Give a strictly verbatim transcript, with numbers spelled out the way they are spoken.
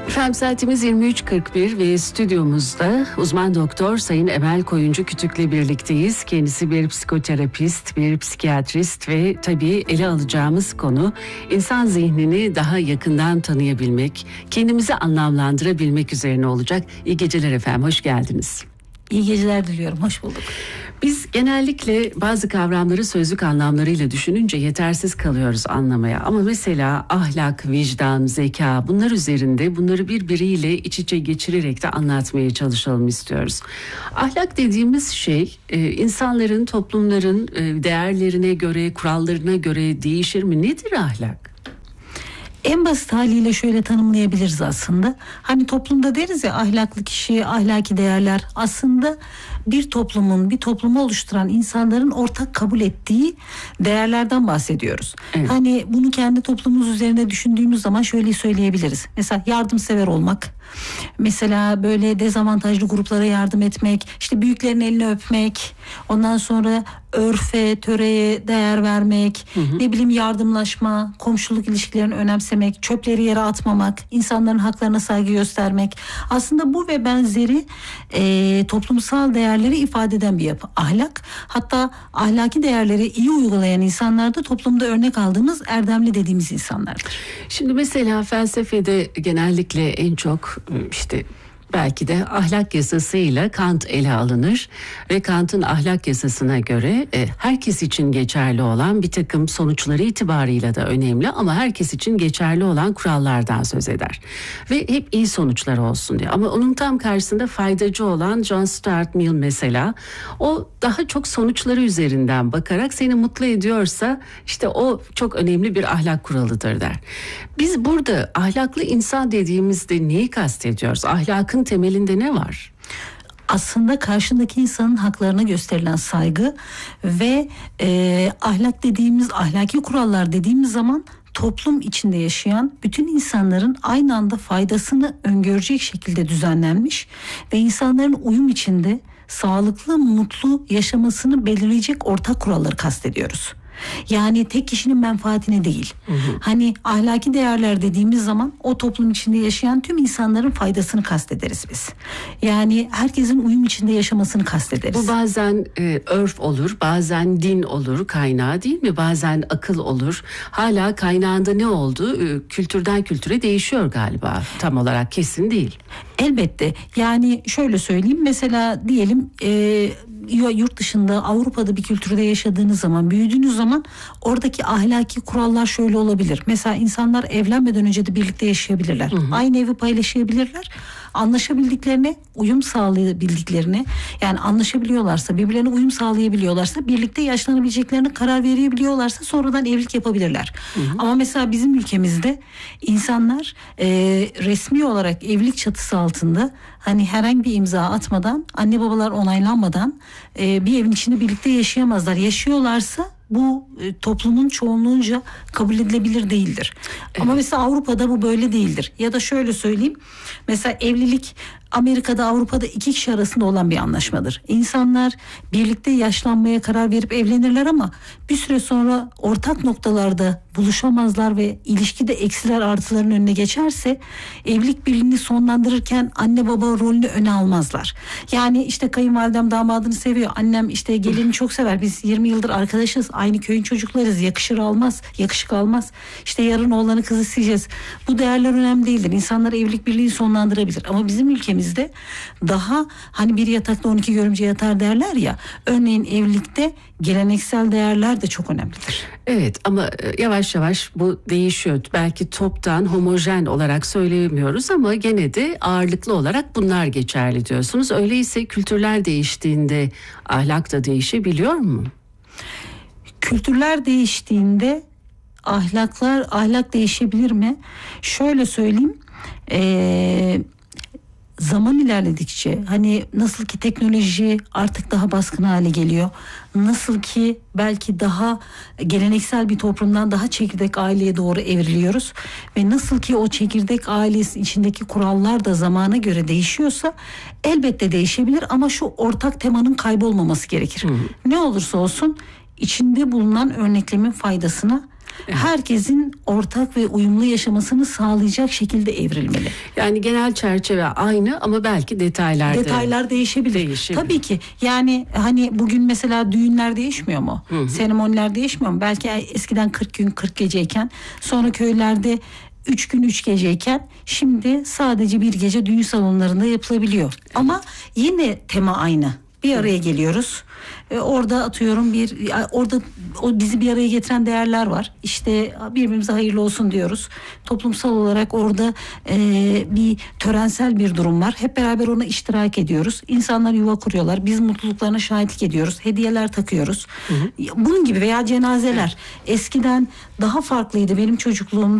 Efendim saatimiz yirmi üç kırk bir ve stüdyomuzda uzman doktor Sayın Emel Koyuncu Kütük'le birlikteyiz. Kendisi bir psikoterapist, bir psikiyatrist ve tabii ele alacağımız konu insan zihnini daha yakından tanıyabilmek, kendimizi anlamlandırabilmek üzerine olacak. İyi geceler efendim, hoş geldiniz. İyi geceler diliyorum, hoş bulduk. Biz genellikle bazı kavramları sözlük anlamlarıyla düşününce yetersiz kalıyoruz anlamaya. Ama mesela ahlak, vicdan, zeka, bunlar üzerinde bunları birbiriyle iç içe geçirerek de anlatmaya çalışalım istiyoruz. Ahlak dediğimiz şey insanların, toplumların değerlerine göre, kurallarına göre değişir mi? Nedir ahlak? En basit haliyle şöyle tanımlayabiliriz aslında. Hani toplumda deriz ya, ahlaklı kişi, ahlaki değerler, aslında bir toplumun, bir toplumu oluşturan insanların ortak kabul ettiği değerlerden bahsediyoruz. Evet. Hani bunu kendi toplumumuz üzerinde düşündüğümüz zaman şöyle söyleyebiliriz. Mesela yardımsever olmak, mesela böyle dezavantajlı gruplara yardım etmek, işte büyüklerin elini öpmek, ondan sonra örfe, töreye değer vermek, hı hı. ne bileyim yardımlaşma, komşuluk ilişkilerini önemsemek, çöpleri yere atmamak, insanların haklarına saygı göstermek. Aslında bu ve benzeri e, toplumsal değerleri ifade eden bir yapı. Ahlak, hatta ahlaki değerleri iyi uygulayan insanlar da toplumda örnek aldığımız erdemli dediğimiz insanlardır. Şimdi mesela felsefede genellikle en çok işte belki de ahlak yasasıyla Kant ele alınır ve Kant'ın ahlak yasasına göre e, herkes için geçerli olan bir takım sonuçları itibarıyla da önemli ama herkes için geçerli olan kurallardan söz eder. Ve hep iyi sonuçlar olsun diye. Ama onun tam karşısında faydacı olan John Stuart Mill mesela, o daha çok sonuçları üzerinden bakarak seni mutlu ediyorsa işte o çok önemli bir ahlak kuralıdır der. Biz burada ahlaklı insan dediğimizde neyi kastediyoruz? Ahlakın temelinde ne var? Aslında karşındaki insanın haklarına gösterilen saygı ve e, ahlak dediğimiz, ahlaki kurallar dediğimiz zaman toplum içinde yaşayan bütün insanların aynı anda faydasını öngörecek şekilde düzenlenmiş ve insanların uyum içinde sağlıklı, mutlu yaşamasını belirleyecek ortak kuralları kastediyoruz. Yani tek kişinin menfaatine değil. Hı hı. Hani ahlaki değerler dediğimiz zaman o toplum içinde yaşayan tüm insanların faydasını kastederiz biz. Yani herkesin uyum içinde yaşamasını kastederiz. Bu bazen e, örf olur, bazen din olur kaynağı, değil mi? Bazen akıl olur. Hala kaynağında ne oldu? E, kültürden kültüre değişiyor galiba. Tam olarak kesin değil. Elbette. Yani şöyle söyleyeyim. Mesela diyelim e, yurt dışında, Avrupa'da bir kültürde yaşadığınız zaman, büyüdüğünüz zaman oradaki ahlaki kurallar şöyle olabilir. Mesela insanlar evlenmeden önce de birlikte yaşayabilirler. Hı hı. Aynı evi paylaşabilirler. Anlaşabildiklerine, uyum sağlayabildiklerine, yani anlaşabiliyorlarsa, birbirlerine uyum sağlayabiliyorlarsa, birlikte yaşlanabileceklerine karar verebiliyorlarsa sonradan evlilik yapabilirler. Hı hı. Ama mesela bizim ülkemizde insanlar e, resmi olarak evlilik çatısı altında, hani herhangi bir imza atmadan, anne babalar onaylanmadan e, bir evin içinde birlikte yaşayamazlar. Yaşıyorlarsa bu e, toplumun çoğunluğunca kabul edilebilir değildir. Evet. Ama mesela Avrupa'da bu böyle değildir. Ya da şöyle söyleyeyim. Mesela evlilik Amerika'da, Avrupa'da iki kişi arasında olan bir anlaşmadır. İnsanlar birlikte yaşlanmaya karar verip evlenirler ama bir süre sonra ortak noktalarda buluşamazlar ve ilişkide eksiler artıların önüne geçerse evlilik birliğini sonlandırırken anne baba rolünü öne almazlar. Yani işte kayınvalidem damadını seviyor, annem işte gelini çok sever, biz yirmi yıldır arkadaşız, aynı köyün çocuklarız, yakışır almaz, yakışık almaz, işte yarın oğlanı kızı isteyeceğiz. Bu değerler önemli değildir. İnsanlar evlilik birliğini sonlandırabilir ama bizim ülkemizde daha hani bir yatakta on iki görümce yatar derler ya, örneğin evlilikte geleneksel değerler de çok önemlidir. Evet, ama yavaş yavaş bu değişiyor. Belki toptan homojen olarak söyleyemiyoruz ama gene de ağırlıklı olarak bunlar geçerli diyorsunuz. Öyleyse kültürler değiştiğinde ahlak da değişebiliyor mu? Kültürler değiştiğinde ahlaklar ahlak değişebilir mi? Şöyle söyleyeyim. Eee Zaman ilerledikçe, hani nasıl ki teknoloji artık daha baskın hale geliyor, nasıl ki belki daha geleneksel bir toplumdan daha çekirdek aileye doğru evriliyoruz ve nasıl ki o çekirdek ailesi içindeki kurallar da zamana göre değişiyorsa elbette değişebilir ama şu ortak temanın kaybolmaması gerekir. Hı hı. Ne olursa olsun içinde bulunan örneklemin faydasına herkesin ortak ve uyumlu yaşamasını sağlayacak şekilde evrilmeli. Yani genel çerçeve aynı ama belki detaylarda detaylar değişebilir. değişebilir. Tabii ki. Yani hani bugün mesela düğünler değişmiyor mu? Hı hı. Seremoniler değişmiyor mu? Belki eskiden kırk gün kırk geceyken, sonra köylerde üç gün üç geceyken, şimdi sadece bir gece düğün salonlarında yapılabiliyor. Evet. Ama yine tema aynı. Bir araya geliyoruz. Ee, orada atıyorum bir orada o bizi bir araya getiren değerler var. İşte birbirimize hayırlı olsun diyoruz. Toplumsal olarak orada e, bir törensel bir durum var. Hep beraber ona iştirak ediyoruz. İnsanlar yuva kuruyorlar. Biz mutluluklarına şahitlik ediyoruz. Hediyeler takıyoruz. Hı hı. Bunun gibi veya cenazeler. Evet. Eskiden daha farklıydı benim çocukluğumda.